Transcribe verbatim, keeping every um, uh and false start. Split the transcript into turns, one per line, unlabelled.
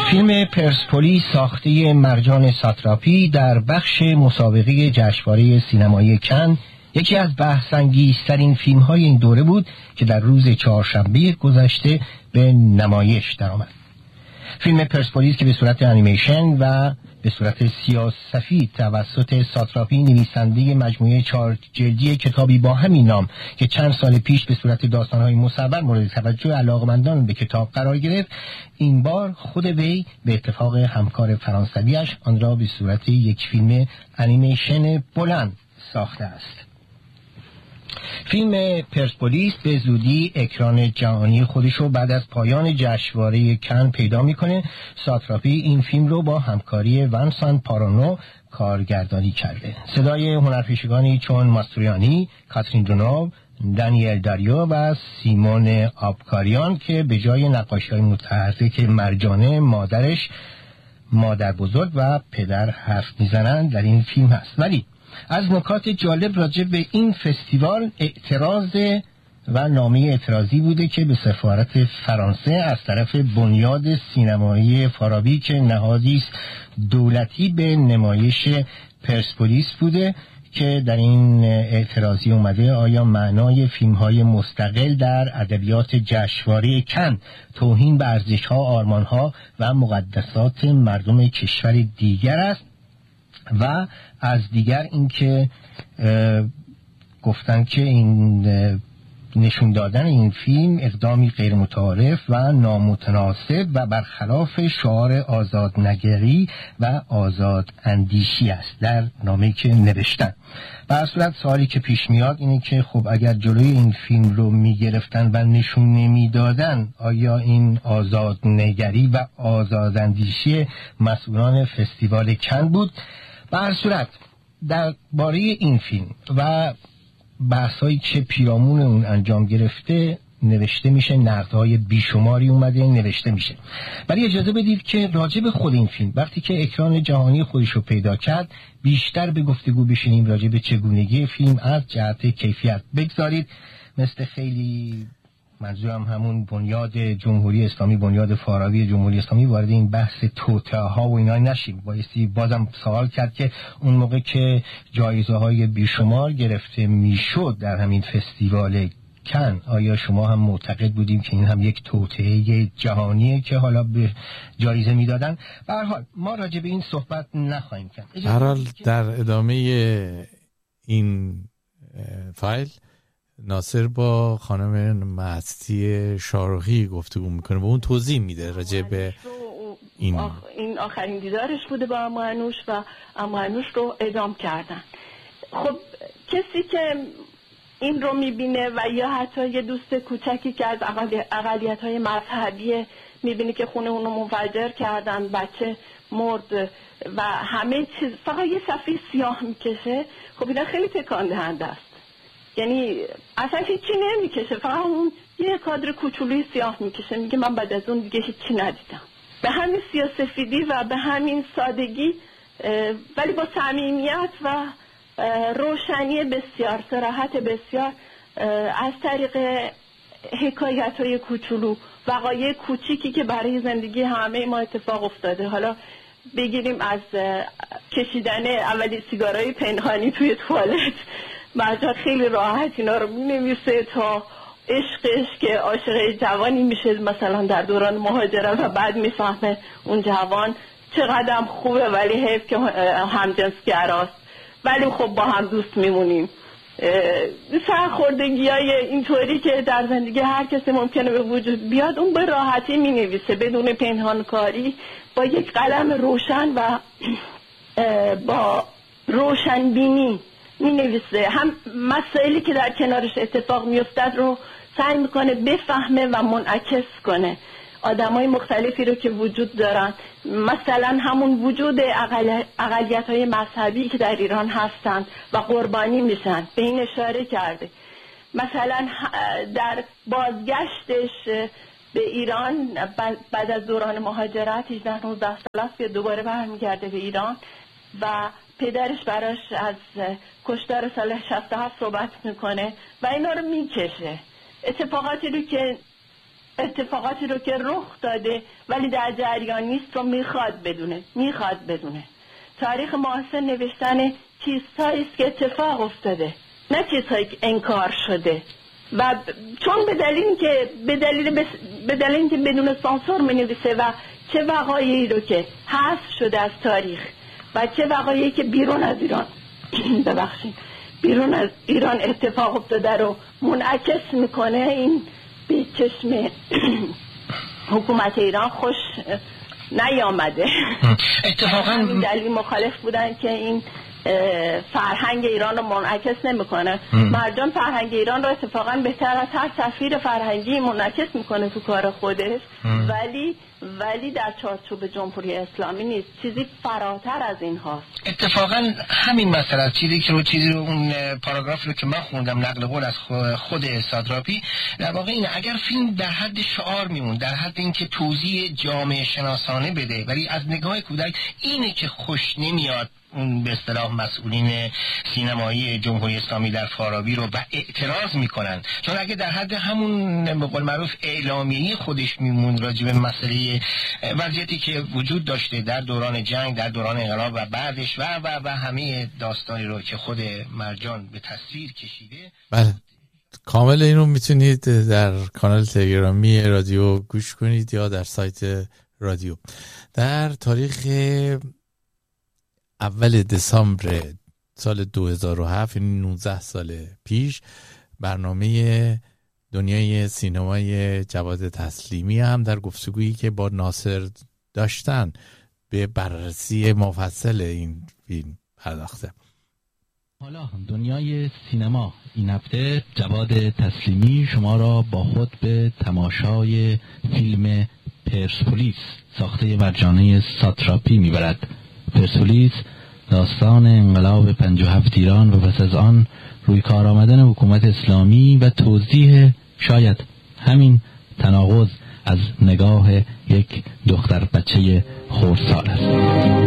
فیلم پرسپولیس ساخته مرجان ساتراپی در بخش مسابقه جشنواره سینمایی کن یکی از بحث‌انگیزترین فیلم‌های این دوره بود که در روز چهارشنبه گذشته به نمایش درآمد. فیلم پرسپولیس که به صورت انیمیشن و به صورت سیاه‌سفید توسط ساتراپی نویسنده مجموعه چهار جلدی کتابی با همین نام که چند سال پیش به صورت داستان‌های مصور مورد توجه علاقمندان به کتاب قرار گرفت، این بار خود وی به اتفاق همکار فرانسویش آن را به صورت یک فیلم انیمیشن بلند ساخته است. فیلم پرسپولیس به زودی اکران جهانی خودشو بعد از پایان جشنواره کن پیدا میکنه. ساتراپی این فیلم رو با همکاری ونسان پارانو کارگردانی کرده. صدای هنرپیشگانی چون ماستریانی، کاترین دونوو، دانیل داریو و سیمون آبکاریان که به جای نقاشی‌های متحرک مرجانه مادرش، مادر بزرگ و پدر حرف میزنن در این فیلم هست. ولی از نکات جالب راجع به این فستیوال اعتراض و نامه اعتراضی بوده که به سفارت فرانسه از طرف بنیاد سینمایی فارابی که نهادی است دولتی به نمایش پرسپولیس بوده که در این اعتراضی اومده آیا معنای فیلم‌های مستقل در ادبیات جشنواره کن توهین به ارزش‌ها، آرمان‌ها و مقدسات مردم کشور دیگر است، و از دیگر اینکه گفتن که این نشون دادن این فیلم اقدامی غیر متعارف و نامتناسب و برخلاف شعار آزادنگری و آزاد اندیشی است در نامه‌ای که نوشتن. به هر صورت سوالی که پیش میاد اینه که خب اگر جلوی این فیلم رو میگرفتن و نشون نمیدادن، آیا این آزادنگری و آزاد اندیشی مسئولان فستیوال کن بود؟ به هر صورت در باره این فیلم و بحثایی که پیرامون اون انجام گرفته نوشته میشه، نقدهای بیشماری اومده نوشته میشه. ولی اجازه بدید که راجع به خود این فیلم وقتی که اکران جهانی خودش رو پیدا کرد بیشتر به گفتگو بشینیم راجع به چگونگی فیلم از جهت کیفیت. بگذارید مثل خیلی منظورم همون بنیاد جمهوری اسلامی، بنیاد فارابی جمهوری اسلامی، وارد این بحث توطئه ها و اینا نشیم. بایستی بازم سوال کرد که اون موقع که جایزه های بیشمار گرفته میشد در همین فستیوال کن، آیا شما هم معتقد بودیم که این هم یک توطئه جهانیه که حالا به جایزه میدادن؟ به هر حال ما راجع به این صحبت نخواهیم کرد.
هر حال در ادامه این فایل ناصر با خانم مستی شارخی گفتگو میکنه و اون توضیح میده راجع به این
آخ... این آخرین دیدارش بوده با اموانوش و اموانوش رو اعدام کردن. خب کسی که این رو میبینه و یا حتی یه دوست کوچکی که از اقلیت های مذهبی میبینه که خونه اونو منفجر کردن، بچه مرد و همه چیز فقط یه صفحه سیاه میکشه، خب اینا خیلی تکان دهنده است. یعنی اصلا هیچی نمیکشه، فقط اون یه کادر کوچولوی سیاه میکشه، میگه من بعد از اون دیگه هیچی ندیدم. به همین سیاه‌سفیدی و به همین سادگی ولی با صمیمیت و روشنی بسیار، صراحت بسیار، از طریق حکایت‌های کوچولو، وقایع کوچیکی که برای زندگی همه ما اتفاق افتاده، حالا بگیریم از کشیدن اولی سیگارهای پنهانی توی توالت، مرجان خیلی راحت اینا رو می‌نویسه، تا عشقش که عاشق جوانی میشه مثلا در دوران مهاجرت و بعد میفهمه اون جوان چقدر خوبه ولی حیف که همجنسگراست، ولی خب با هم دوست میمونیم. سرخوردگی های اینطوری که در زندگی هر کسی ممکنه به وجود بیاد، اون به راحتی مینویسه بدون پنهانکاری، با یک قلم روشن و با روشنبینی می نویسه. هم مسائلی که در کنارش اتفاق می افتد رو سعی میکنه بفهمه و منعکس کنه. آدمای مختلفی رو که وجود دارن، مثلا همون وجود اقلیت های مذهبی که در ایران هستند و قربانی میشن، به این اشاره کرده. مثلا در بازگشتش به ایران بعد از دوران مهاجرت هجده نوزده سال است که دوباره برمیگرده به ایران و پدرش براش از کشتار سال شصت و هفت صحبت میکنه و اینا رو میکشه. اتفاقاتی رو که اتفاقاتی رو که رخ داده ولی در جریان نیست رو میخواد بدونه میخواد بدونه تاریخ معاصر نوشتن چیزهایی است که اتفاق افتاده، نه چیزهایی که انکار شده. و چون به دلیل که به دلیل بس به دلیل که بدون سانسور می‌نویسه و چه وقایعی رو که حذف شده از تاریخ و چه وقایعی که بیرون از ایران ببخشید بیرون از ایران اتفاق افتاده رو منعکس میکنه، این به چشم حکومت ایران خوش نیامده.
اتفاقا
همین دلیل مخالف بودن که این فرهنگ ایران رو منعکس نمیکنه. مرجان فرهنگ ایران رو اتفاقا بهتر از هر سفیر فرهنگی منعکس میکنه تو کار خودش، ولی ولی در چارچوب جمهوری اسلامی نیست، چیزی فراتر از این هاست.
اتفاقا همین مسئله چیزی که رو چیزی رو اون پاراگراف رو که من خوندم نقل قول از خود سادراپی در واقع اینه، اگر فیلم در حد شعار میمون، در حد اینکه توضیح جامعه شناسانه بده، ولی از نگاه کودک اینه که خوش نمیاد اون به اصطلاح مسئولین سینمایی جمهوری اسلامی در فارابی رو و اعتراض میکنن، چون اگه در حد همون به قول معروف اعلامیه خودش میمون راجع به مسئله وضعیتی که وجود داشته در دوران جنگ، در دوران انقلاب و بعدش و و و همه داستانی رو که خود مرجان به تصویر کشیده.
بله کامل اینو میتونید در کانال تلگرامی رادیو گوش کنید یا در سایت رادیو. در تاریخ اول دسامبر سال دو هزار و هفت، یعنی نوزده سال پیش، برنامه دنیای سینمای جواد تسلیمی هم در گفتگویی که با ناصر داشتن به بررسی مفصل این فیلم پرداخته.
حالا هم دنیای سینما این هفته جواد تسلیمی شما را با خود به تماشای فیلم پرسپولیس ساخته مرجانه ساتراپی میبرد. پرسپولیس داستان انقلاب پنجاه و هفت ایران و پس از آن روی کار آمدن حکومت اسلامی و توضیح شاید همین تناقض از نگاه یک دختر بچه خردسال است.